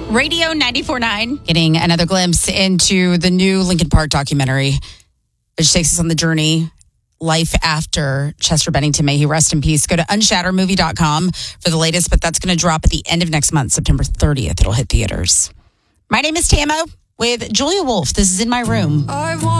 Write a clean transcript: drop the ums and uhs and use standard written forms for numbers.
Radio 94.9. Getting another glimpse into the new Linkin Park documentary, which takes us on the journey, life after Chester Bennington. May he rest in peace. Go to unshattermovie.com for the latest, but that's going to drop at the end of next month, September 30th. It'll hit theaters. My name is Tamo with Julia Wolf. This is In My Room.